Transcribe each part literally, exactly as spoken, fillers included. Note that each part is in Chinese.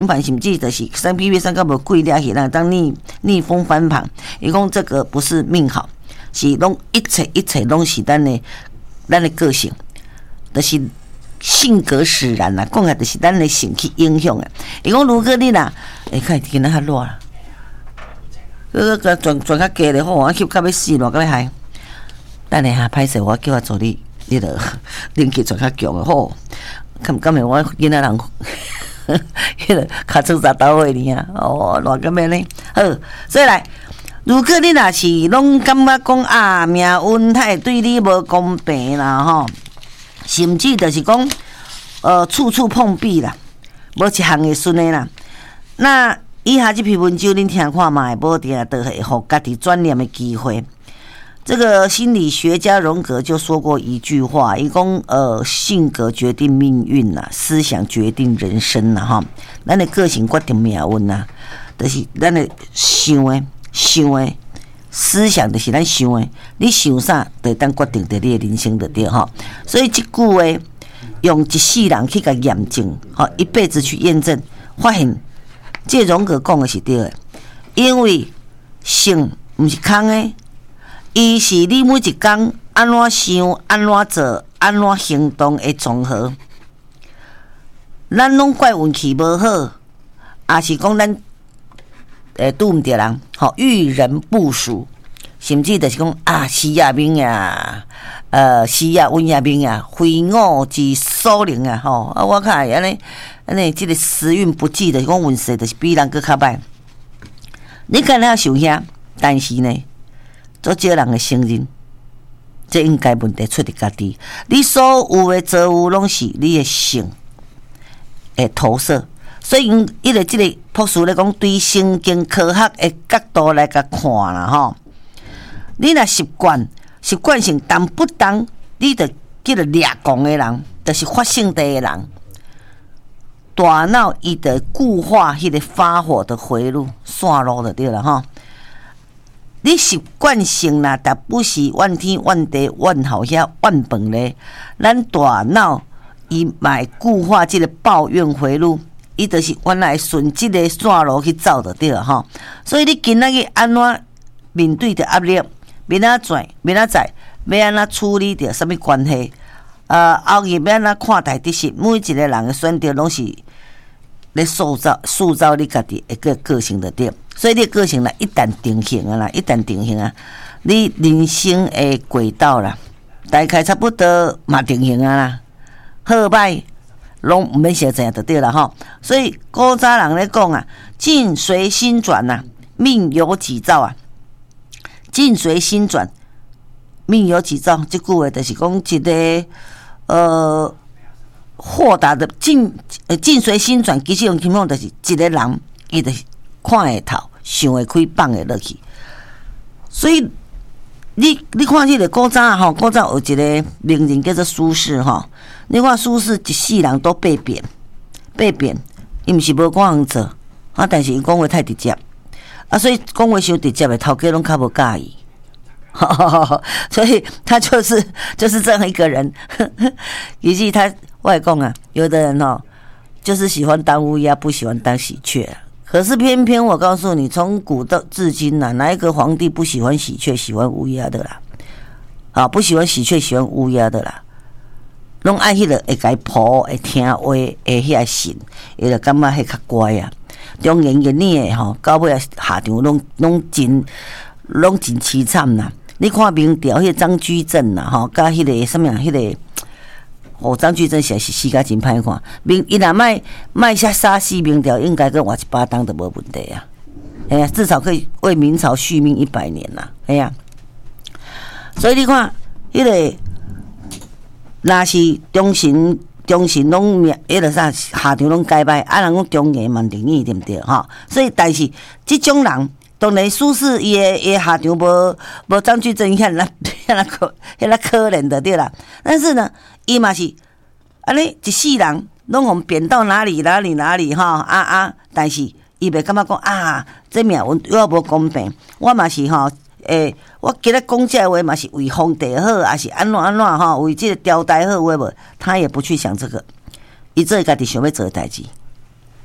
盘甚至就是三 P V 三个无贵了去啦，当逆逆风翻盘，伊讲这个不是命好，是拢一切一切拢是咱的咱的个性，就是性格使然啦，讲下就是咱的性去影响啊。伊讲如果你啦，会看今仔较热啦，个个转转较低咧，好，我翕到要死咯，到要害。等下哈，歹势，我叫我做你，你著灵气转较强诶，好。敢敢会我囡仔人，迄个卡出十刀位呢啊！哦，偌个咩呢？好，所以来，如果你若是拢感觉讲啊，命运太对你无公平啦吼，甚至就是讲，呃，处处碰壁啦，无一项会顺的啦。那以下这篇文章恁听看嘛，无定都会互家己转念的机会。这个心理学家荣格就说过一句话，一共呃性格决定命运呐、啊，思想决定人生呐、啊、哈，咱的个性决定命运呐、啊，就是咱的想的想的思想就是咱想的，你想啥就当决定着你的人生就对哈。所以这句话用一世人去甲验证，哈，一辈子去验证，发现这荣格讲的是对的，因为性不是空的。伊是你每一工安怎想、安怎做、安怎行动的综合。咱拢怪运气无好，也是讲咱诶拄毋着人，吼遇人不淑，甚至就是讲啊死也命呀，呃死也运也命呀，非我之所能啊，吼啊我看安尼安尼，即个时运不济的，讲运势就是比人搁较歹。你敢若想遐，但是呢？做少人的承认，这应该问题出伫家己。你所有的作物拢是你的性的投射，所以因伊个即个博士咧讲，对神经科学的角度来甲看啦吼。你若习惯习惯性动不动，你着叫做掠狂的人，就是发性地的人。大脑伊得固化迄个发火的回路线路就对了吼。你习惯性啦，但不是怨天怨地怨好遐怨饭咧。咱大脑伊买固化即个抱怨回路，伊就是原来顺即个线路去走就对了吼。所以你今仔日安怎面对着压力，明仔载明仔载要安怎处理着什么关系？呃，后日要安怎看待的是每一个人的选择，拢是咧塑造塑造你家己一个个性的对。所以你个性啦，一旦定型啊啦，一旦定型啊，你人生的轨道啦，大概差不多嘛定型啊啦，好歹拢毋免小怎就对了吼。所以古早人咧讲啊，境随心转呐、啊，命由己造啊。境随心转，命由己造，这句话就是讲一个呃豁达的境呃境随心转，其实用情况就是一个人伊就是看会透。想会开放会落去，所以你你看这个古早吼，古早有一个名人叫做苏轼吼。你看苏轼一世人都被贬，被贬，伊毋是无讲通做，啊，但是伊讲话太直接，啊，所以讲话伤直接的头家拢较无介意，所以他就是就是这样一个人。以及他外公啊，有的人哦，就是喜欢当乌鸦，不喜欢当喜鹊。可是偏偏我告诉你，从古到至今呐、啊，哪一个皇帝不喜欢喜鹊、喜欢乌鸦的啦？啊，不喜欢喜鹊、喜欢乌鸦的啦，拢爱迄个会甲伊抱、会听话、会遐神，伊就感觉迄较乖啊。中原原理诶吼，到尾下场拢拢真拢真凄惨呐！你看明朝迄个张居正呐，吼，甲迄个什么啊，迄个。哦，张居正写是死甲真歹看，明伊若卖卖下杀死明朝，应该跟换一巴当都无问题啊！哎呀，至少可以为明朝续命一百年啦！哎呀，所以你看，迄、那个若是中神中神拢命，迄个啥下场拢改歹，啊人讲中原嘛灵异对毋对？吼，所以但是即种人。当然，苏轼伊诶伊下场无无张居正遐那遐那可遐那可怜的对啦。但是呢，伊嘛是安尼一世人拢互贬到哪里哪里哪里吼啊啊！但是伊袂感觉讲啊，这命运又无公平。我嘛是吼诶，我今日讲这话嘛是为皇帝好，还是安怎安怎吼？为这个朝代好，有无？他也不去想这个，伊做家己想要做的代志。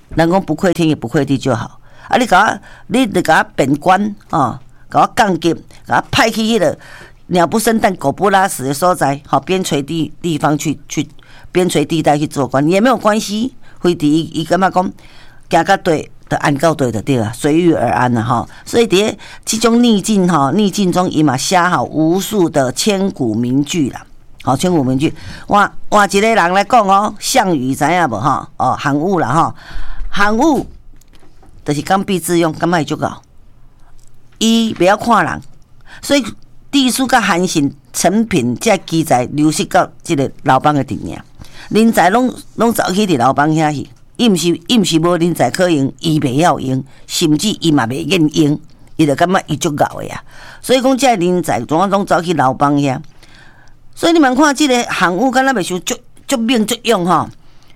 人讲不愧天也不愧地就好。啊，你甲我，你得甲我变官哦，甲我降级，甲我派去迄个鸟不生蛋、狗不拉屎的所在，好边陲地地方去去边陲地带去做官，也没有关系。非伫伊伊感觉讲行到对，就安到对就对啊，随遇而安啦吼。所以伫这种逆境吼，逆境中伊嘛写好无数的千古名句啦。好，千古名句，换换一个人来讲哦，项羽知影无吼？哦，韩愈啦吼，韩愈就是刚愎自用，感觉伊足够，伊不要看人，所以地书甲韩信、陈平这记载流失到这个刘邦的阵尔，人才拢拢走去伫刘邦遐去，伊毋是伊毋是无人才可用，伊袂晓用，甚至伊嘛袂愿用，伊就感觉伊足够的啊。所以讲这人才怎啊拢走去刘邦遐。所以你们看，这个韩愈敢若袂想足足命足用吼。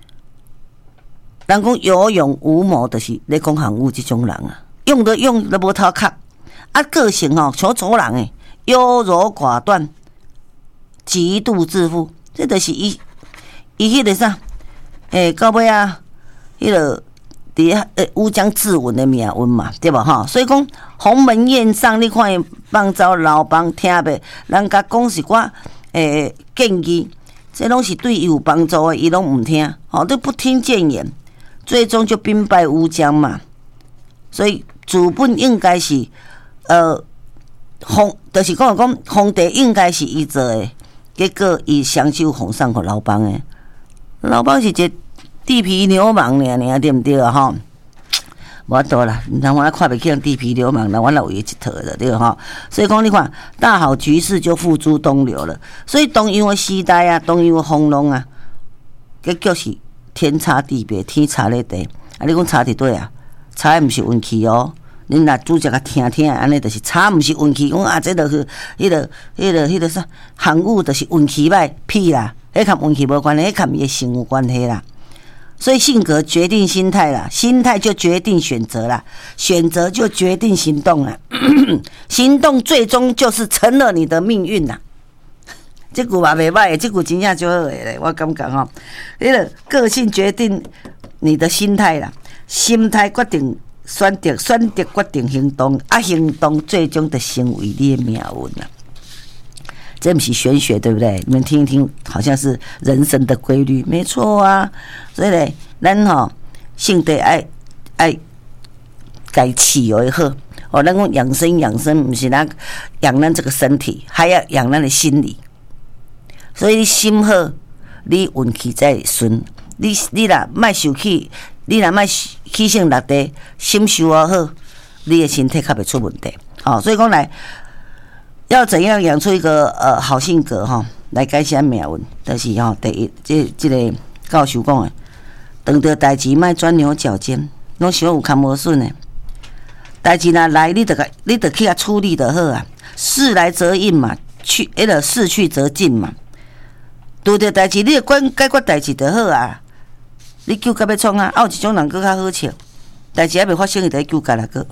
人讲有勇无谋，就是咧讲韩愈这种人啊，用都用都无头壳，啊个性吼像楚人诶，优柔寡断，极度自负，这就是伊伊迄个啥，诶、欸，到尾啊，迄个伫诶乌江自刎的命运嘛，对吧？吼，所以讲鸿门宴上，你看伊放走刘邦，听袂？人家讲是我。诶，建议，这拢是对伊有帮助的，伊拢唔听，吼、哦，都不听谏言，最终就兵败乌江嘛。所以主本应该是，呃，皇，就是讲讲皇帝应该是伊做的，结果伊双手奉上给刘邦的。刘邦是一个地痞流氓尔尔，对不对啊？吼。无法度啦，人我看袂起人地痞流氓，人我来有伊一套的对吼。所以讲，你看大好局势就付诸东流了。所以东洋的时代啊，东洋的风浪啊，结果是天差地别，天差咧地。啊，你讲差伫对啊？差的毋是运气哦。恁若主角甲听听，安尼就是差，毋是运气。讲啊，这著是迄个、迄个、迄个啥？韩愈就是运气歹，屁啦！迄甲运气无关系，迄甲伊的性有关系啦。所以性格决定心态啦，心态就决定选择啦，选择就决定行动啦，行动最终就是成了你的命运啦。这句嘛袂歹，这句真正就好诶，我感觉吼，迄个个性决定你的心态啦，心态决定选择，选择决定行动，啊，行动最终就成为你的命运啦。这不是玄学，对不对？你们听一听，好像是人生的规律，没错啊。所以呢，咱吼性地爱爱该气为好哦。咱讲养生养生，不是咱养咱这个身体，还要养咱的心理。所以你心好，你运气才顺。你你若莫受气，你若莫气性落地，心修啊好，你的身体较袂出问题。哦，所以讲来。要怎样养出一个呃好性格哈，来改善命运？就是哈，第一，这这个教授讲的，遇到代志莫钻牛角尖，拢想有看无顺的。代志若来，你得个，你得去甲处理就好啊。事来则应嘛，去迄个事去则进嘛。遇到代志，你得管解决代志就好啊。你救甲要创啊？啊有一种人佫较好笑。代志还未发生，伊就救家啦个，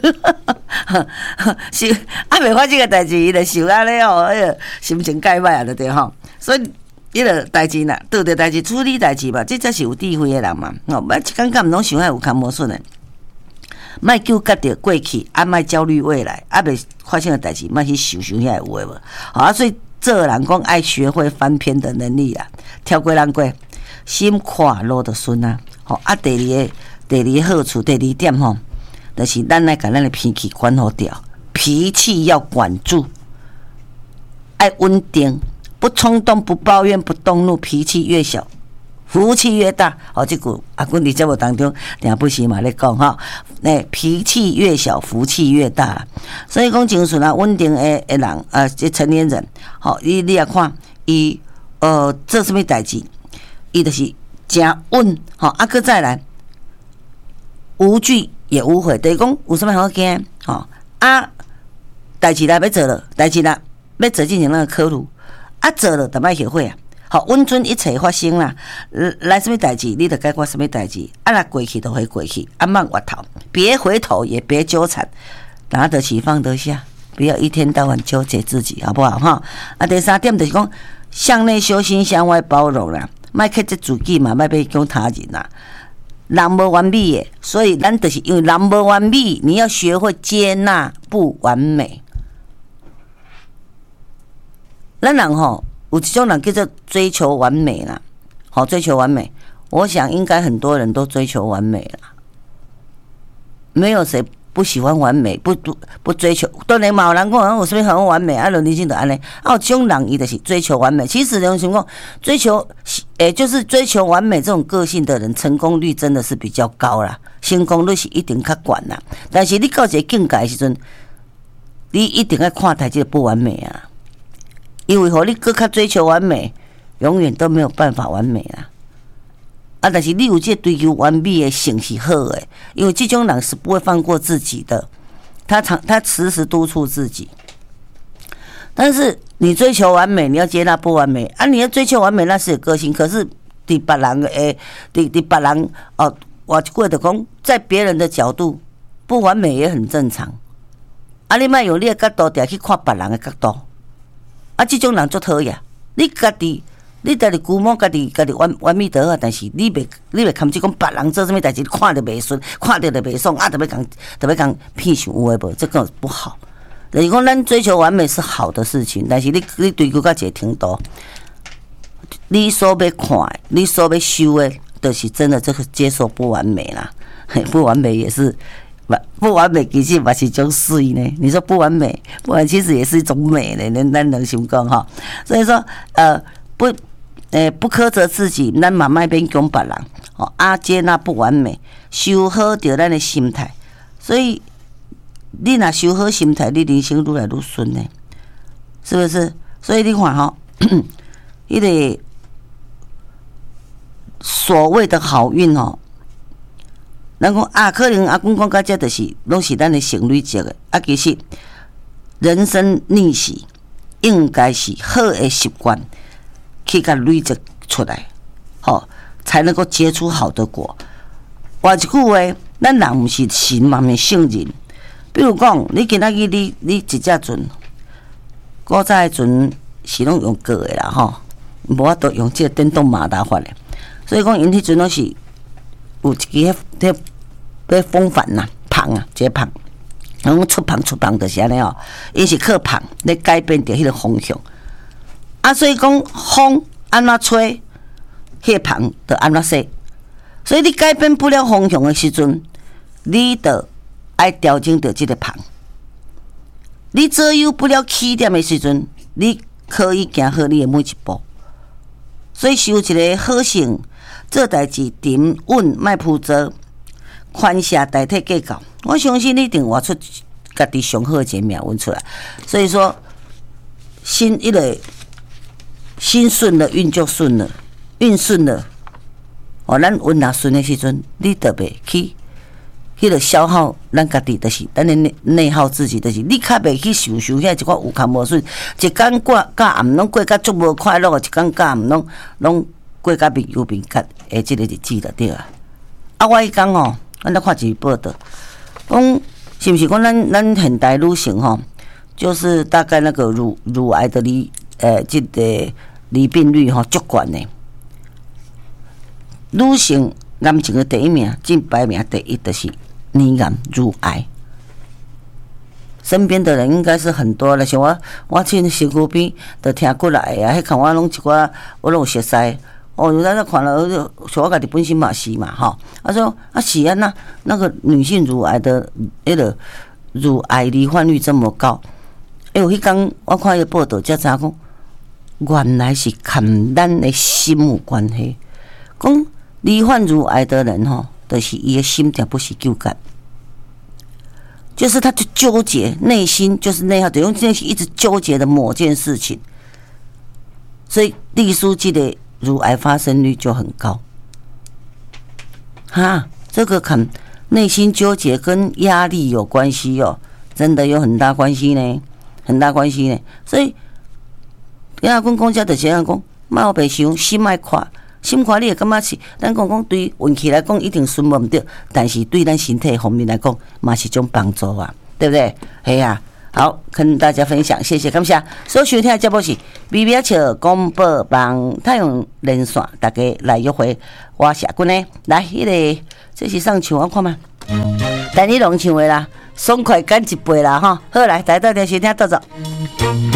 是还未发生个代志，伊就想安尼哦，迄个心情介歹啊，对对吼。所以迄个代志呐，拄着代志处理代志吧，这才是有智慧的人嘛。哦，莫一感觉毋拢想遐有看无顺的，莫纠结着过去，啊莫焦虑未来，啊未发生个代志，莫去想想遐有诶无。好啊，所以做人讲爱学会翻篇的能力啊，跳过人过，心快乐的顺啊。好啊，第二个。第二好处，第二点吼，就是咱来把咱的脾气管好掉，脾气要管住，爱稳定，不冲动，不抱怨，不动怒，脾气越小，福气越大。哦，这句阿阮伫节目当中，定不时嘛咧讲哈，诶，脾气越小，福气越大。所以讲，情绪啊稳定的的人，呃，这成年人，好、哦，你你也看，伊呃做什么代志，伊就是真稳，好、哦，啊，搁再来。无惧也无悔，就是讲有什么好惊？吼啊，代志来要做了，代志来要做进行那个考虑，啊做了就莫后悔啊。好，温存一切发生啦，来什么代志，你就解决什么代志，啊那过去都会过去，啊莫回头，别回头也别纠缠，拿得起放得下，不要一天到晚纠结自己，好不好哈？啊，第三点就是讲向内修心，向外包容啦，莫克制自己嘛，莫要讲他人啦。 人无完美的，所以咱就是因为人无完美，你要学会接纳不完美。咱人吼有一种人叫做追求完美啦，好追求完美。我想应该很多人都追求完美啦，没有谁不喜欢完美，不不不追求。当然嘛，有人讲我是不是很完美？啊，人生就安尼。啊，有种人伊就是追求完美。其实有种情况，追求诶、欸，就是追求完美这种个性的人，成功率真的是比较高啦，成功率是一定较高啦。但是你到一个境界的时阵，你一定要看待这个不完美啊，因为和你更较追求完美，永远都没有办法完美啦。啊，但是你有这追求完美的性是好的，因为这种人是不会放过自己的，他常他时时督促自己。但是你追求完美，你要接纳不完美啊！你要追求完美，那是有个性。可是伫别人诶，伫伫别人哦，我过的讲，在别人的角度，不完美也很正常。啊，你莫用你的角度定去看别人的角度，啊，这种人足讨厌。你家己。你家己估摸家己家己完完美得啊，但是你袂你袂堪去讲别人做什么代志，看着袂顺，看着就袂爽啊，特别讲特别讲屁想有诶无，这个不好。就是讲咱追求完美是好的事情，但是你你追求到一个程度，你所要看的，你所要修的，就是真的这个接受不完美啦，不完美也是。不完美其实嘛是一种水呢。你说不完美，不完其实也是一种美呢。咱能想讲哈，所以说呃不。诶、欸，不苛责自己，咱嘛莫免讲别人哦。啊，接纳不完美，修好着咱的心态。所以你若修好心态，你人生愈来愈顺呢，是不是？所以你看吼，迄个所谓的好运哦，人讲啊，可能阿公讲到这，就是拢是咱的性累积的。啊，其实人生逆袭应该是好的习惯。去甲累积出来，吼，才能够结出好的果。话一句话，咱人毋是神嘛，毋是圣人。比如讲，你今仔日你你一只船，古早的船是拢用过的啦，吼，无法度用即个电动马达法的。所以讲，因迄阵拢是有一支迄迄迄风帆呐，帆啊，一个帆，然后出帆出帆就是安尼哦，伊是靠帆来改变着迄个方向。啊，所以讲风安怎吹，迄个帆就安怎驶。所以你改变不了方向的时阵，你就爱调整着这个帆。你左右不了起点的时阵，你可以行好你的每一步。所以修一个好性，做代志沉稳，莫浮躁，宽下代替计较。我相信你一定活出家己上好的一个命运出来。所以说，心一个。心顺了，运就顺了，运顺了，哦，咱运若顺的时阵，你特别去，迄个消耗咱家己，就是咱的内内耗自己，就是你较袂去受受遐一寡有空无顺，一工过甲暗拢过甲足无快乐，一工甲暗拢拢过甲面有面甲诶，即个日子就对啊。啊，我迄讲哦，咱来看一报道，讲是毋是讲咱咱现代女性吼，就是大概那个乳乳癌的离呃，即个离病率吼足悬的，女性癌症的第一名，进排名第一的是乳癌、乳癌。身边的人应该是很多了，像我，我去身躯边就听过来啊，迄看我拢一寡，我拢有熟悉。哦，有咱看了，像我家己本身嘛是嘛，吼。他说啊是啊，那那个女性乳癌的那个乳癌罹患率这么高，哎呦，迄天我看迄个报道才知影讲。原来是跟咱的心有关系。讲罹患乳癌的人吼，就是伊的心定不是纠结，就是他就纠结，内心就是内耗，就用内心一直纠结的某件事情，所以历书记的乳癌发生率就很高。哈，这个看内心纠结跟压力有关系哦，真的有很大关系呢，很大关系呢，所以。今仔阮讲遮就是安讲，莫后白想，心爱看，心看你会感觉是，咱讲讲对运气来讲一定顺无毋对，但是对咱身体方面来讲，嘛是种帮助啊，对不对？系啊， 好，跟大家分享，谢谢，感谢。所收听的节目是微微笑广播网太阳连线，大家来约会。我谢君呢，来，迄、那个这是上唱我看嘛，但你拢唱的啦，爽快干一杯啦哈。好来，大家到底收听到走。